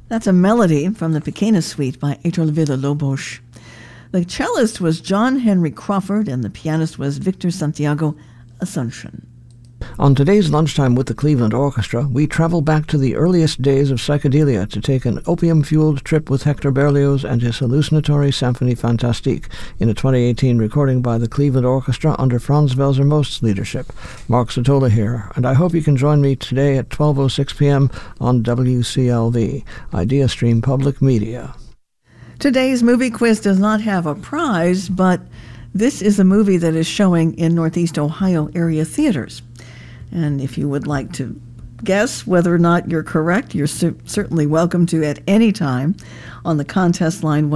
That's a melody from the Pequena Suite by Héctor Villa-Lobos. The cellist was John Henry Crawford, and the pianist was Victor Santiago Asuncion. On today's Lunchtime with the Cleveland Orchestra, we travel back to the earliest days of psychedelia to take an opium-fueled trip with Hector Berlioz and his hallucinatory Symphonie Fantastique in a 2018 recording by the Cleveland Orchestra under Franz Welser-Most's leadership. Mark Sotola here, and I hope you can join me today at 12:06 p.m. on WCLV, Idea Stream Public Media. Today's movie quiz does not have a prize, but this is a movie that is showing in Northeast Ohio area theaters. And if you would like to guess whether or not you're correct, you're certainly welcome to at any time on the contest line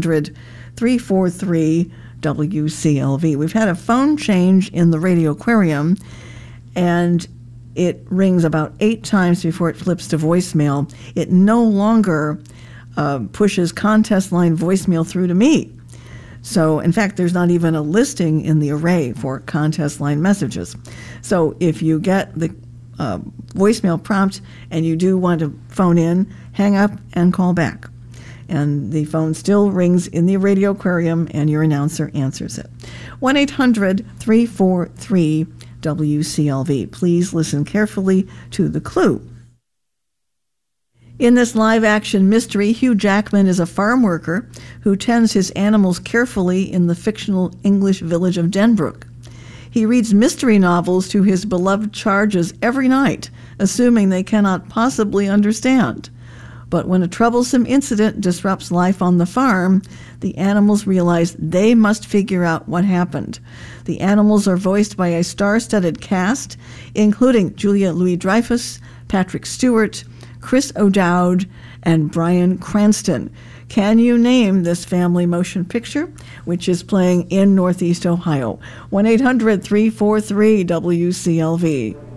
1-800-343-WCLV. We've had a phone change in the Radio Aquarium, and it rings about 8 times before it flips to voicemail. It no longer pushes contest line voicemail through to me. So, in fact, there's not even a listing in the array for contest line messages. So if you get the voicemail prompt and you do want to phone in, hang up and call back. And the phone still rings in the Radio Aquarium and your announcer answers it. 1-800-343-WCLV. Please listen carefully to the clue. In this live-action mystery, Hugh Jackman is a farm worker who tends his animals carefully in the fictional English village of Denbrook. He reads mystery novels to his beloved charges every night, assuming they cannot possibly understand. But when a troublesome incident disrupts life on the farm, the animals realize they must figure out what happened. The animals are voiced by a star-studded cast, including Julia Louis-Dreyfus, Patrick Stewart, Chris O'Dowd, and Bryan Cranston. Can you name this family motion picture, which is playing in Northeast Ohio? 1-800-343-WCLV.